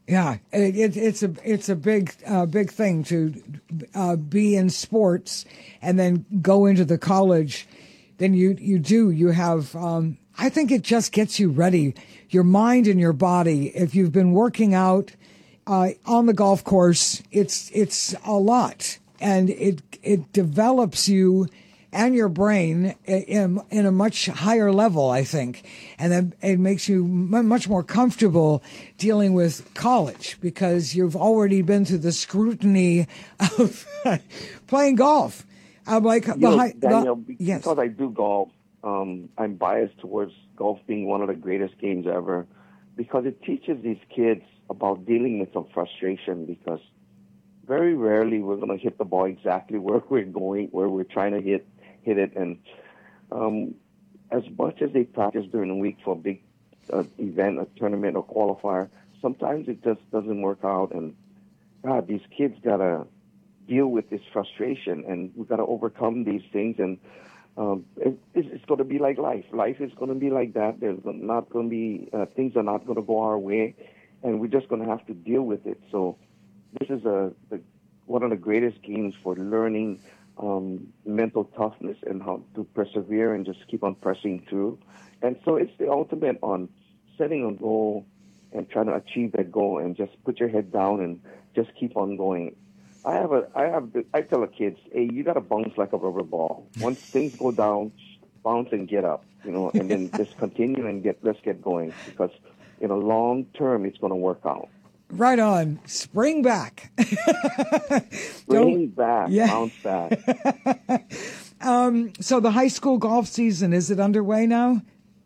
Yeah, it's a big thing to be in sports and then go into the college. Then you have. I think it just gets you ready, your mind and your body. If you've been working out on the golf course, it's a lot, and it develops you and your brain in a much higher level, I think. And then it makes you much more comfortable dealing with college because you've already been through the scrutiny of playing golf. I'm like, Daniel, yes. Because I do golf, I'm biased towards golf being one of the greatest games ever because it teaches these kids about dealing with some frustration because very rarely we're going to hit the ball exactly where we're going, where we're trying to hit it. And as much as they practice during the week for a big event, a tournament, or qualifier, sometimes it just doesn't work out. And God, these kids got to deal with this frustration, and we got to overcome these things. And it's going to be like life. Life is going to be like that. There's not going to be things are not going to go our way, and we're just going to have to deal with it. So this is one of the greatest games for learning mental toughness and how to persevere and just keep on pressing through. And so it's the ultimate on setting a goal and trying to achieve that goal and just put your head down and just keep on going. I tell the kids, hey, you got to bounce like a rubber ball. Once things go down, bounce and get up, and then just continue and let's get going because in a long term, it's going to work out. Right on. Spring back. Spring back. Yeah. Bounce back. So the high school golf season, is it underway now?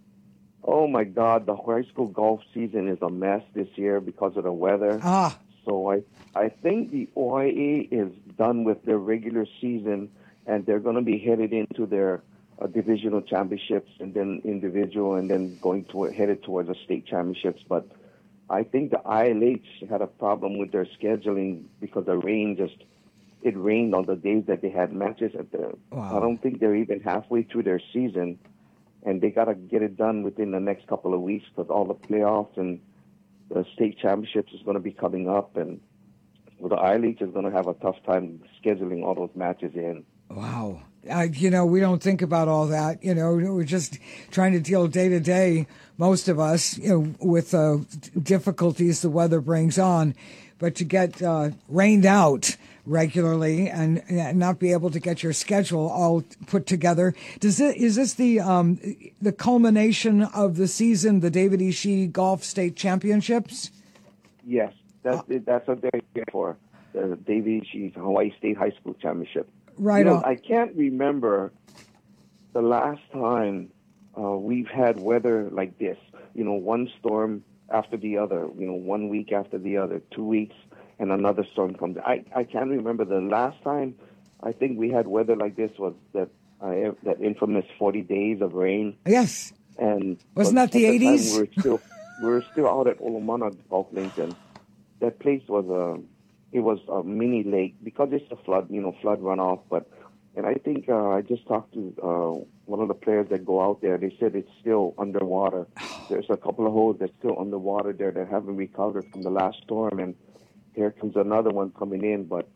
Oh, my God. The high school golf season is a mess this year because of the weather. So I think the OIA is done with their regular season, and they're going to be headed into their divisional championships and then individual and then headed towards the state championships. But I think the ILH had a problem with their scheduling because the rain it rained on the days that they had matches at the. Wow. I don't think they're even halfway through their season, and they got to get it done within the next couple of weeks because all the playoffs and the state championships is going to be coming up, and the ILH is going to have a tough time scheduling all those matches in. Wow. We don't think about all that. We're just trying to deal day to day, most of us, with difficulties the weather brings on. But to get rained out regularly and not be able to get your schedule all put together, is this the culmination of the season, the David E. Shee Golf State Championships? Yes, that's what they're here for, the David E. Shee Hawaii State High School Championship. Right on. I can't remember the last time we've had weather like this. One storm after the other. 1 week after the other, 2 weeks, and another storm comes. I can't remember the last time. I think we had weather like this was that infamous 40 days of rain. Yes. And wasn't that the 80s? We're still out at Olomana Golf Links, and that place was it was a mini lake because it's a flood runoff. And I think I just talked to one of the players that go out there. They said it's still underwater. There's a couple of holes that's still underwater there that haven't recovered from the last storm, and here comes another one coming in. But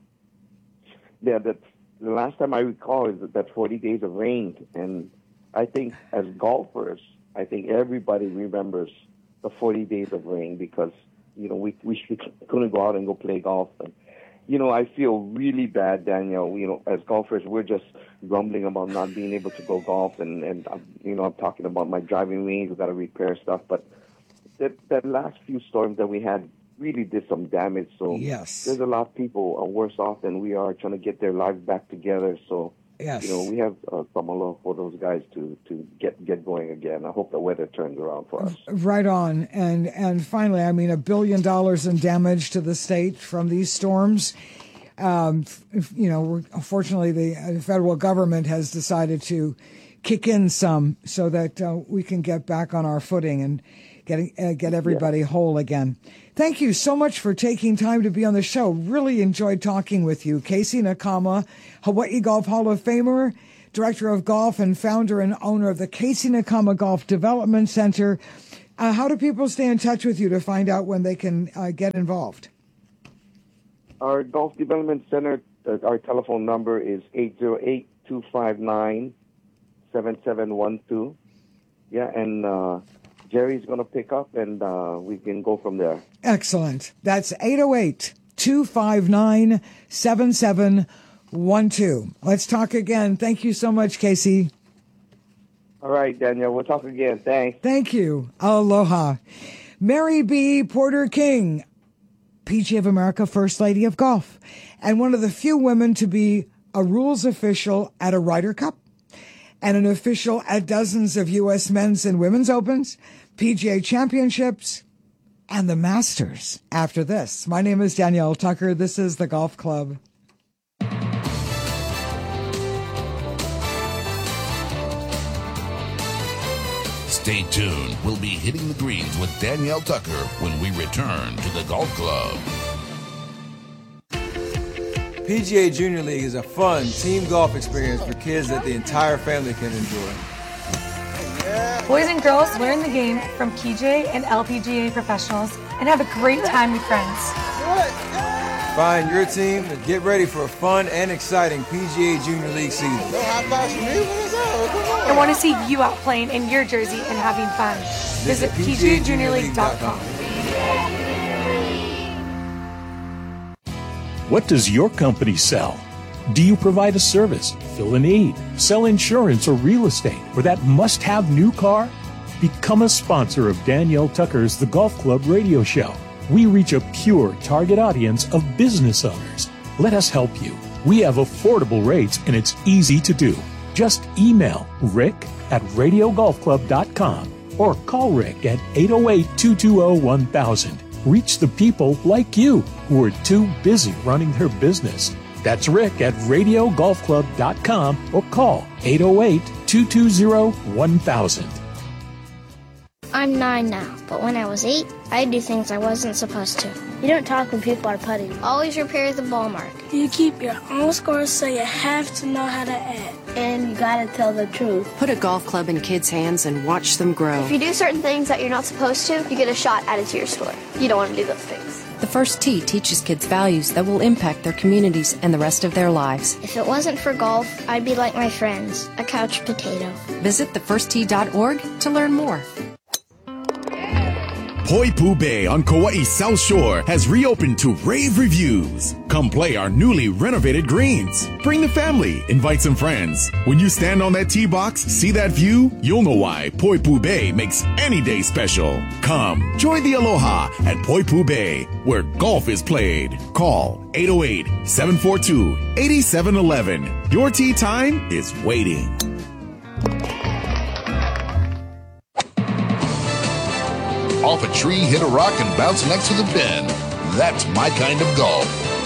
yeah, the last time I recall is that 40 days of rain, and I think as golfers, I think everybody remembers the 40 days of rain because we couldn't go out and go play golf. And, I feel really bad, Daniel. As golfers, we're just grumbling about not being able to go golf. And I'm talking about my driving range. We've got to repair stuff. But that last few storms that we had really did some damage. So yes, there's a lot of people are worse off than we are trying to get their lives back together. So yes, we have some love for those guys to get going again. I hope the weather turns around for us. Right on. And finally, $1 billion in damage to the state from these storms. Fortunately, the federal government has decided to kick in some so that we can get back on our footing and get everybody whole again. Thank you so much for taking time to be on the show. Really enjoyed talking with you. Casey Nakama, Hawaii Golf Hall of Famer, Director of Golf and founder and owner of the Casey Nakama Golf Development Center. How do people stay in touch with you to find out when they can get involved? Our Golf Development Center, our telephone number is 808-259-7712. Yeah, and Jerry's going to pick up, and we can go from there. Excellent. That's 808-259-7712. Let's talk again. Thank you so much, Casey. All right, Danielle. We'll talk again. Thanks. Thank you. Aloha. Mary B. Porter King, PGA of America First Lady of Golf, and one of the few women to be a rules official at a Ryder Cup and an official at dozens of U.S. men's and women's opens, PGA championships, and the Masters. After this, my name is Danielle Tucker. This is the Golf Club. Stay tuned. We'll be hitting the greens with Danielle Tucker when we return to the Golf Club. PGA Junior League is a fun team golf experience for kids that the entire family can enjoy. Boys and girls learn the game from PGA and LPGA professionals and have a great time with friends. Find your team and get ready for a fun and exciting PGA Junior League season. I want to see you out playing in your jersey and having fun. Visit PGAJuniorLeague.com. What does your company sell? Do you provide a service, fill a need, sell insurance or real estate, or that must-have new car? Become a sponsor of Danielle Tucker's The Golf Club radio show. We reach a pure target audience of business owners. Let us help you. We have affordable rates and it's easy to do. Just email rick@radiogolfclub.com or call Rick at 808-220-1000. Reach the people like you who are too busy running their business. That's Rick at radiogolfclub.com or call 808-220-1000. I'm 9 now, but when I was 8, I'd do things I wasn't supposed to. You don't talk when people are putting. Always repair the ball mark. You keep your own score, so you have to know how to add. And you gotta tell the truth. Put a golf club in kids' hands and watch them grow. If you do certain things that you're not supposed to, you get a shot added to your score. You don't want to do those things. The First Tee teaches kids values that will impact their communities and the rest of their lives. If it wasn't for golf, I'd be like my friends, a couch potato. Visit thefirsttee.org to learn more. Poipu Bay on Kauai's South Shore has reopened to rave reviews. Come play our newly renovated greens. Bring the family, invite some friends. When you stand on that tee box, see that view, you'll know why Poipu Bay makes any day special. Come, join the aloha at Poipu Bay, where golf is played. Call 808-742-8711. Your tee time is waiting. Off a tree, hit a rock, and bounce next to the pin. That's my kind of golf.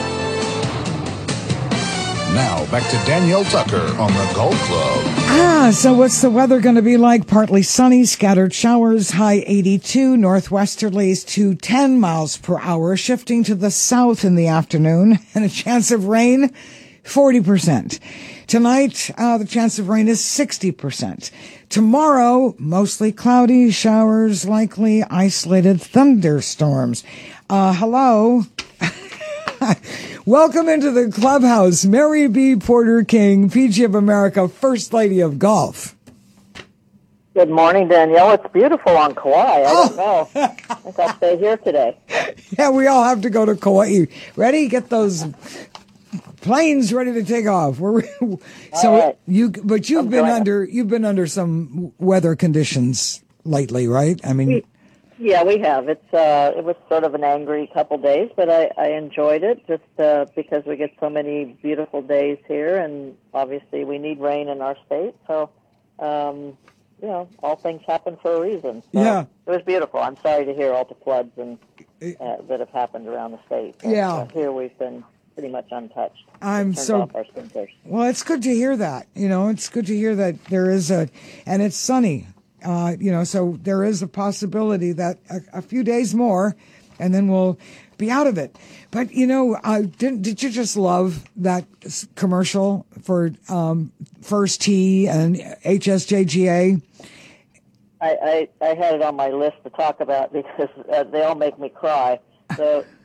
Now, back to Danielle Tucker on the Golf Club. So what's the weather going to be like? Partly sunny, scattered showers, high 82, northwesterlies to 10 miles per hour, shifting to the south in the afternoon, and a chance of rain, 40%. Tonight, the chance of rain is 60%. Tomorrow, mostly cloudy, showers, likely isolated thunderstorms. Hello. Welcome into the clubhouse, Mary B. Porter King, PGA of America, First Lady of Golf. Good morning, Danielle. It's beautiful on Kauai. I don't know. I think I'll stay here today. Yeah, we all have to go to Kauai. Ready? Get those planes ready to take off. Right. You've been under some weather conditions lately, right? I mean, yeah, we have. It was sort of an angry couple days, but I enjoyed it just because we get so many beautiful days here, and obviously we need rain in our state. So, all things happen for a reason. So yeah, it was beautiful. I'm sorry to hear all the floods that have happened around the state. But, here we've been pretty much untouched. Well, it's good to hear that. It's good to hear that there is and it's sunny. So there is a possibility that a few days more, and then we'll be out of it. But did you just love that commercial for First Tee and HSJGA? I had it on my list to talk about because they all make me cry. So